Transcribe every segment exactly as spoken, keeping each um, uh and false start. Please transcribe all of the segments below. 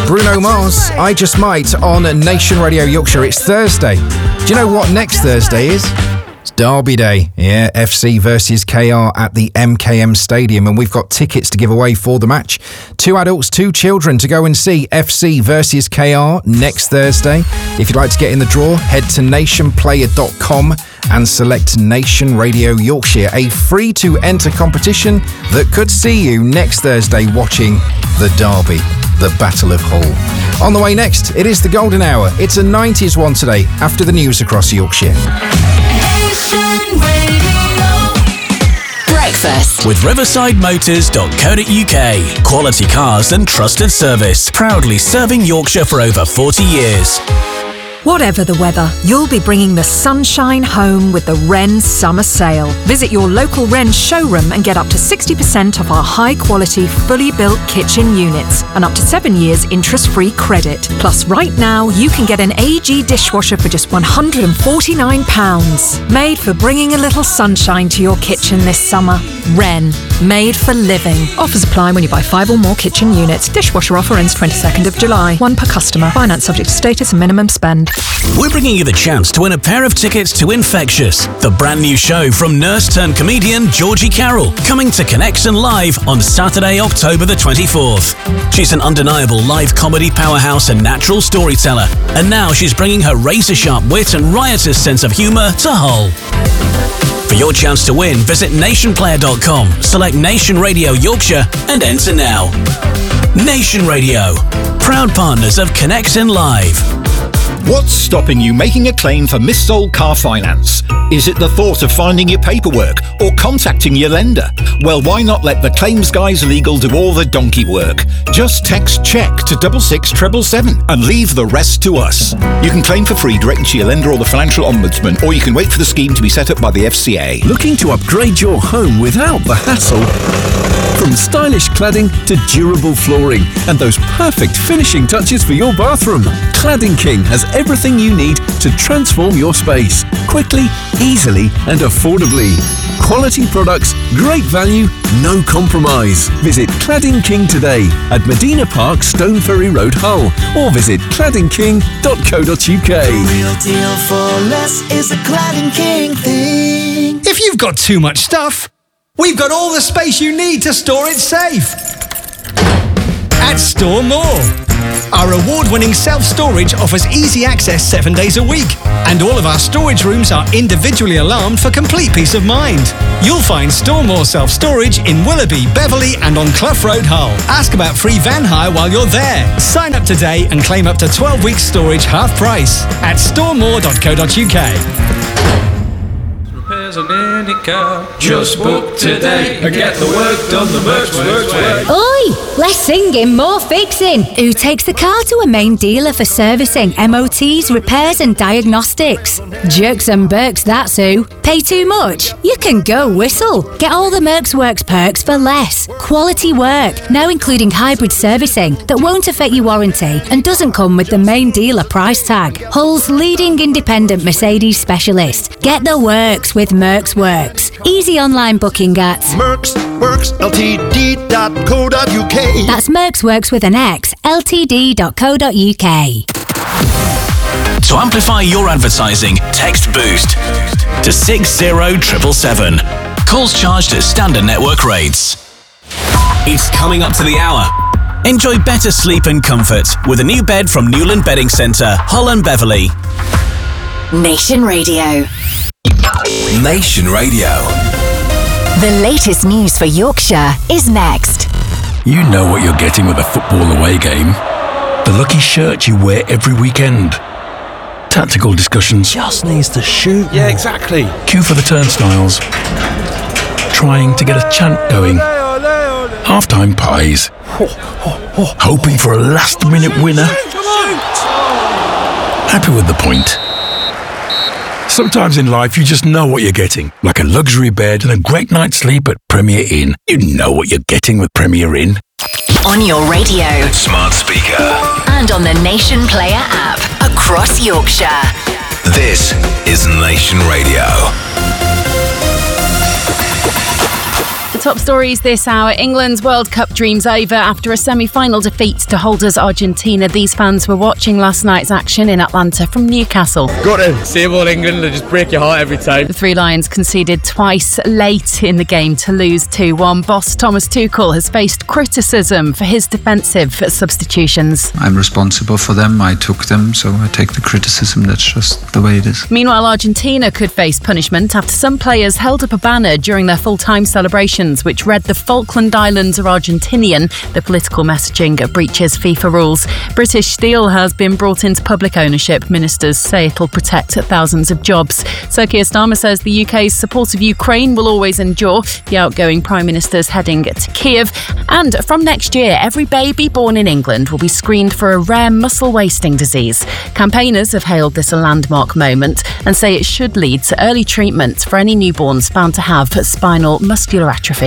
Bruno Mars, I Just Might on Nation Radio Yorkshire. It's Thursday. Do you know what next Thursday is? It's Derby Day. Yeah, F C versus K R at the M K M Stadium, and we've got tickets to give away for the match. Two adults, two children to go and see F C versus K R next Thursday. If you'd like to get in the draw, head to nation player dot com and select Nation Radio Yorkshire, a free-to-enter competition that could see you next Thursday watching the Derby, the Battle of Hull. On the way next, it is the Golden Hour. It's a nineties one today, after the news across Yorkshire. Breakfast with riverside motors dot co dot uk. Quality cars and trusted service. Proudly serving Yorkshire for over forty years. Whatever the weather, you'll be bringing the sunshine home with the Wren Summer Sale. Visit your local Wren showroom and get up to sixty percent off our high-quality, fully built kitchen units and up to seven years interest-free credit. Plus, right now, you can get an A G dishwasher for just one hundred forty-nine pounds. Made for bringing a little sunshine to your kitchen this summer. Wren, made for living. Offers apply when you buy five or more kitchen units. Dishwasher offer ends twenty-second of July. One per customer. Finance subject to status and minimum spend. We're bringing you the chance to win a pair of tickets to Infectious, the brand new show from nurse-turned-comedian Georgie Carroll, coming to Connection Live on Saturday, October the twenty-fourth. She's an undeniable live comedy powerhouse and natural storyteller, and now she's bringing her razor-sharp wit and riotous sense of humour to Hull. For your chance to win, visit nation player dot com, select Nation Radio Yorkshire and enter now. Nation Radio, proud partners of Connection Live. What's stopping you making a claim for missold car finance? Is it the thought of finding your paperwork or contacting your lender? Well, why not let the Claims Guys Legal do all the donkey work? Just text CHECK to double six seven seven seven and leave the rest to us. You can claim for free directly to your lender or the Financial Ombudsman, or you can wait for the scheme to be set up by the F C A. Looking to upgrade your home without the hassle? From stylish cladding to durable flooring and those perfect finishing touches for your bathroom, Cladding King has everything you need to transform your space quickly, easily and affordably. Quality products, great value, no compromise. Visit Cladding King today at Medina Park, Stone Ferry Road, Hull, or visit cladding king dot co dot uk. The real deal for less is a Cladding King thing. If you've got too much stuff, we've got all the space you need to store it safe. At Store More. Our award-winning self-storage offers easy access seven days a week. And all of our storage rooms are individually alarmed for complete peace of mind. You'll find Store More self-storage in Willoughby, Beverley and on Clough Road, Hull. Ask about free van hire while you're there. Sign up today and claim up to twelve weeks storage half price at store more dot co dot uk. On any car, just book today and get the work done the Mercs Works way. Oi, less singing, more fixing. Who takes the car to a main dealer for servicing, M O Ts, repairs and diagnostics? Jerks and Berks, that's who. Pay too much? You can go whistle. Get all the Mercs Works perks for less. Quality work, now including hybrid servicing that won't affect your warranty and doesn't come with the main dealer price tag. Hull's leading independent Mercedes specialist. Get the works with Mercs Works. Easy online booking at Mercs Works L T D dot co dot uk. That's Mercs Works with an X, L T D dot co dot uk. To amplify your advertising, text BOOST to six zero seven seven seven. Calls charged at standard network rates. It's coming up to the hour. Enjoy better sleep and comfort with a new bed from Newland Bedding Centre, Hull and Beverley. Nation Radio. Nation Radio. The latest news for Yorkshire is next. You know what you're getting with a football away game. The lucky shirt you wear every weekend. Tactical discussions. Just needs to shoot. Yeah, exactly. Queue for the turnstiles. Trying to get a chant going. Half-time pies. Hoping for a last-minute winner. Happy with the point. Sometimes in life you just know what you're getting. Like a luxury bed and a great night's sleep at Premier Inn. You know what you're getting with Premier Inn. On your radio. Smart speaker. And on the Nation Player app. Across Yorkshire. This is Nation Radio. The top stories this hour. England's World Cup dreams over after a semi-final defeat to holders Argentina. These fans were watching last night's action in Atlanta from Newcastle. Got to save all England, they just break your heart every time. The Three Lions conceded twice late in the game to lose two one. Boss Thomas Tuchel has faced criticism for his defensive substitutions. I'm responsible for them, I took them, so I take the criticism, that's just the way it is. Meanwhile, Argentina could face punishment after some players held up a banner during their full-time celebrations which read "The Falkland Islands are Argentinian." The political messaging breaches FIFA rules. British Steel has been brought into public ownership. Ministers say it'll protect thousands of jobs. Sir Keir Starmer says the U K's support of Ukraine will always endure. The outgoing Prime Minister's heading to Kiev. And from next year, every baby born in England will be screened for a rare muscle wasting disease. Campaigners have hailed this a landmark moment and say it should lead to early treatment for any newborns found to have spinal muscular atrophy.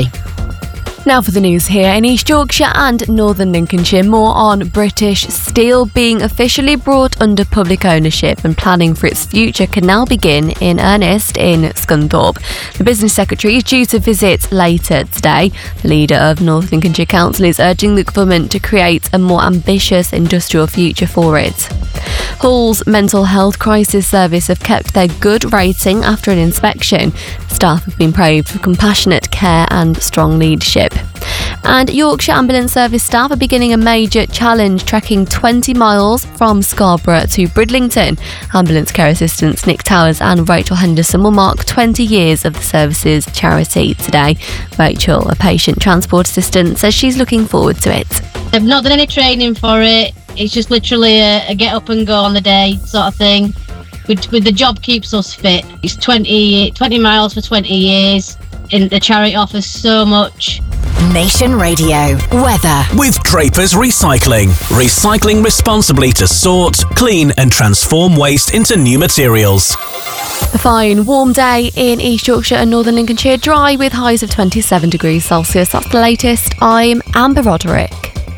Now for the news here in East Yorkshire and Northern Lincolnshire. More on British Steel being officially brought under public ownership, and planning for its future can now begin in earnest in Scunthorpe. The Business Secretary is due to visit later today. The leader of North Lincolnshire Council is urging the government to create a more ambitious industrial future for it. Hull's mental health crisis service have kept their good rating after an inspection. Staff have been praised for compassionate care and strong leadership. And Yorkshire Ambulance Service staff are beginning a major challenge, trekking twenty miles from Scarborough to Bridlington. Ambulance care assistants Nick Towers and Rachel Henderson will mark twenty years of the service's charity today. Rachel, a patient transport assistant, says she's looking forward to it. I've not done any training for it. It's just literally a, a get up and go on the day sort of thing. With, with the job keeps us fit. It's twenty, twenty miles for twenty years. And the charity offers so much. Nation Radio weather. With Draper's Recycling. Recycling responsibly to sort, clean and transform waste into new materials. A fine, warm day in East Yorkshire and Northern Lincolnshire. Dry with highs of twenty-seven degrees Celsius. That's the latest. I'm Amber Roderick.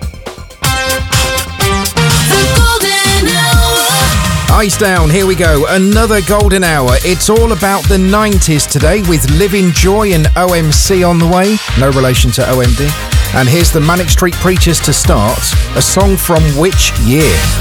Eyes down, here we go. Another golden hour. It's all about the nineties today with Living Joy and O M C on the way. No relation to O M D. And here's the Manic Street Preachers to start. A song from which year?